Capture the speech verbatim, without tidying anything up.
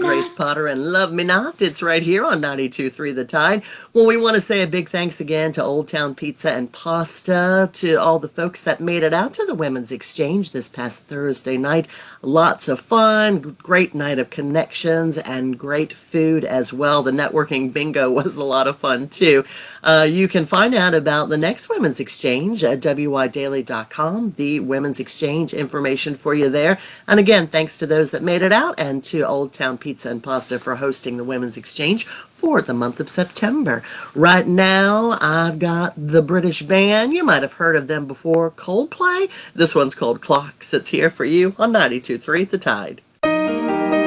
Grace Potter and Love Me Not. It's right here on ninety-two point three The Tide. Well, we want to say a big thanks again to Old Town Pizza and Pasta, to all the folks that made it out to the Women's Exchange this past Thursday night. Lots of fun, great night of connections, and great food as well. The networking bingo was a lot of fun too. Uh, you can find out about the next Women's Exchange at W Y daily dot com. The Women's Exchange information for you there. And again, thanks to those that made it out, and to Old Town Pizza and Pasta for hosting the Women's Exchange for the month of September. Right now, I've got the British band. You might have heard of them before, Coldplay. This one's called Clocks. It's here for you on ninety-two point three The Tide.